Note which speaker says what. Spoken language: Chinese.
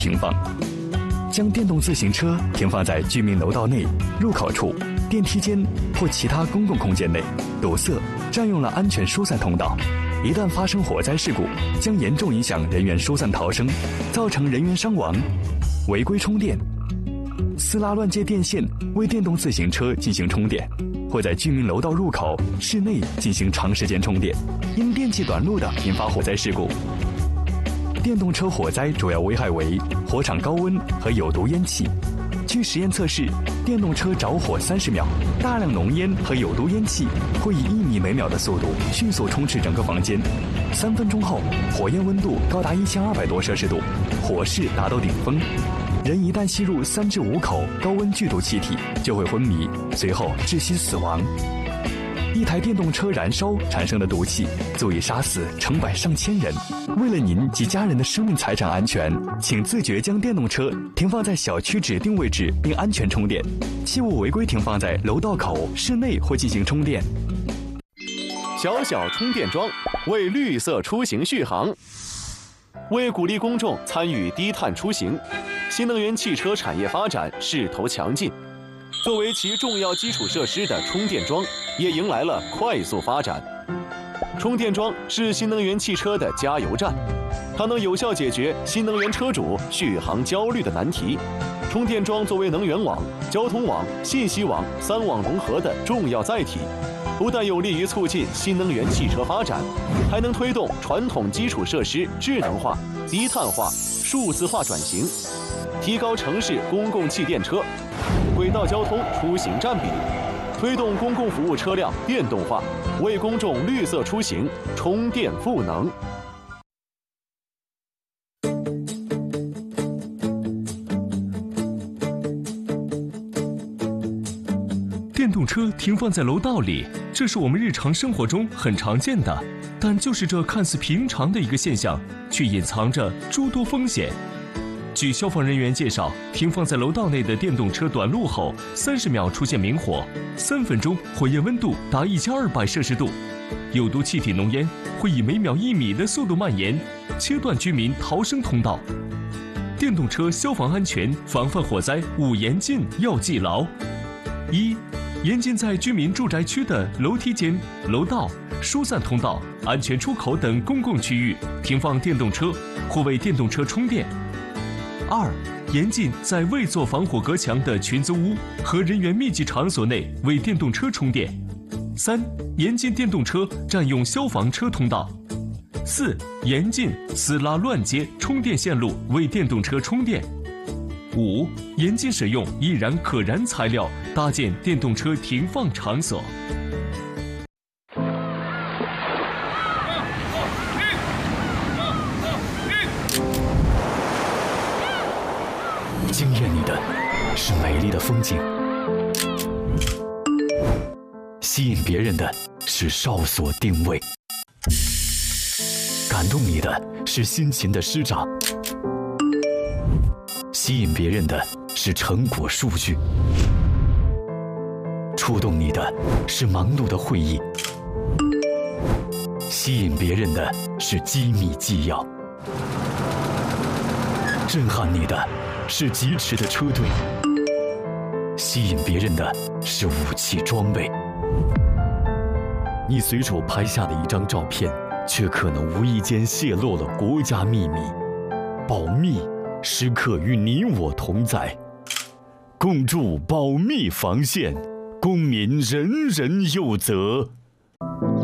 Speaker 1: 停放。将电动自行车停放在居民楼道内、入口处、电梯间或其他公共空间内，堵塞、占用了安全疏散通道。一旦发生火灾事故，将严重影响人员疏散逃生，造成人员伤亡。违规充电，私拉乱接电线为电动自行车进行充电，或在居民楼道入口、室内进行长时间充电，因电器短路的引发火灾事故。电动车火灾主要危害为火场高温和有毒烟气。据实验测试，电动车着火30秒，大量浓烟和有毒烟气会以1米每秒的速度迅速充斥整个房间。3分钟后，火焰温度高达1200多摄氏度，火势达到顶峰。人一旦吸入3至5口高温剧毒气体，就会昏迷，随后窒息死亡。一台电动车燃烧产生的毒气足以杀死成百上千人。为了您及家人的生命财产安全，请自觉将电动车停放在小区指定位置并安全充电，切勿违规停放在楼道口、室内或进行充电。
Speaker 2: 小小充电桩为绿色出行续航。为鼓励公众参与低碳出行，新能源汽车产业发展势头强劲。作为其重要基础设施的充电桩也迎来了快速发展。充电桩是新能源汽车的加油站，它能有效解决新能源车主续航焦虑的难题。充电桩作为能源网、交通网、信息网3网融合的重要载体，不但有利于促进新能源汽车发展，还能推动传统基础设施智能化、低碳化、数字化转型，提高城市公共汽电车、轨道交通出行占比，推动公共服务车辆电动化，为公众绿色出行充电赋能。
Speaker 3: 电动车停放在楼道里，这是我们日常生活中很常见的，但就是这看似平常的一个现象，却隐藏着诸多风险。据消防人员介绍，停放在楼道内的电动车短路后，30秒出现明火，3分钟火焰温度达1200摄氏度，有毒气体浓烟会以每秒1米的速度蔓延，切断居民逃生通道。电动车消防安全防范火灾5严禁要记牢：一、严禁在居民住宅区的楼梯间、楼道、疏散通道、安全出口等公共区域停放电动车或为电动车充电。2、严禁在未做防火隔墙的群租屋和人员密集场所内为电动车充电。3、严禁电动车占用消防车通道。4、严禁私拉乱接充电线路为电动车充电。5、严禁使用易燃可燃材料搭建电动车停放场所。
Speaker 1: 惊艳你的是美丽的风景，吸引别人的是哨所定位，感动你的是辛勤的师长，吸引别人的是成果数据，触动你的是忙碌的会议，吸引别人的是机密纪要，震撼你的是疾驰的车队，吸引别人的是武器装备。你随手拍下的一张照片，却可能无意间泄露了国家秘密。保密时刻与你我同在，共筑保密防线，公民人人有责。